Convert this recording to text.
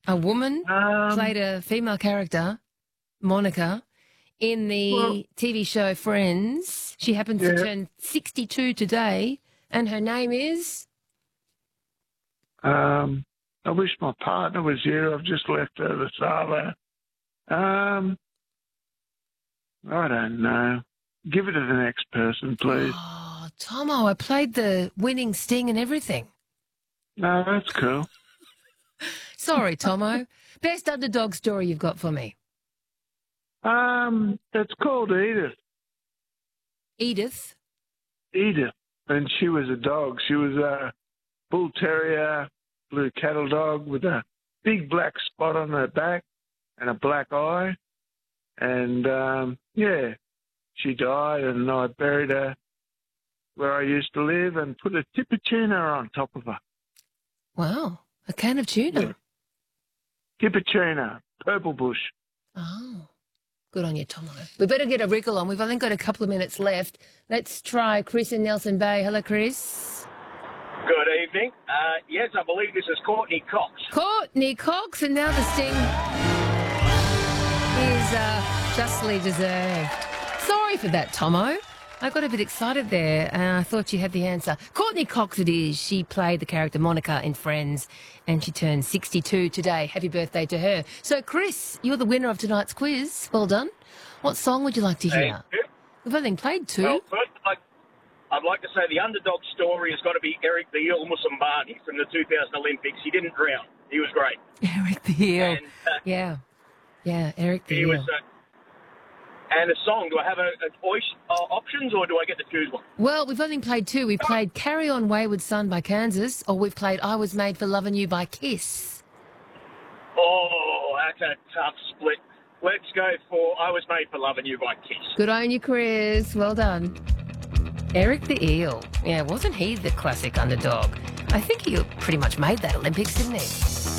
A woman played a female character, Monica, in the TV show Friends. She happens to turn 62 today, and her name is? I wish my partner was here. I've just left her the Savo. I don't know. Give it to the next person, please. Oh, Tomo, I played the winning sting and everything. No, that's cool. Sorry, Tomo. Best underdog story you've got for me? It's called Edith. Edith? Edith. And she was a dog. She was a bull terrier, blue cattle dog with a big black spot on her back and a black eye. And, she died, and I buried her where I used to live and put a tip of tuna on top of her. Wow, a can of tuna. Yeah. Tip of tuna, purple bush. Oh, good on you, Tomo. We better get a wriggle on. We've only got a couple of minutes left. Let's try Chris in Nelson Bay. Hello, Chris. Good evening. Yes, I believe this is Courtney Cox. Courtney Cox, and now the sting is justly deserved. Sorry for that, Tomo. I got a bit excited there, and I thought you had the answer. Courtney Cox it is. She played the character Monica in Friends, and she turned 62 today. Happy birthday to her. So, Chris, you're the winner of tonight's quiz. Well done. What song would you like to hear? We've only played two. Well, first, I'd like to say the underdog story has got to be Eric the Eel Musambani from the 2000 Olympics. He didn't drown. He was great. Eric the Eel. And, yeah, Eric the Eel. And a song, do I have options or do I get to choose one? Well, we've only played two. We played Carry On Wayward Son by Kansas, or we've played I Was Made for Loving You by Kiss. Oh, that's a tough split. Let's go for I Was Made for Loving You by Kiss. Good on you, Chris. Well done. Eric the Eel. Yeah, wasn't he the classic underdog? I think he pretty much made that Olympics, didn't he?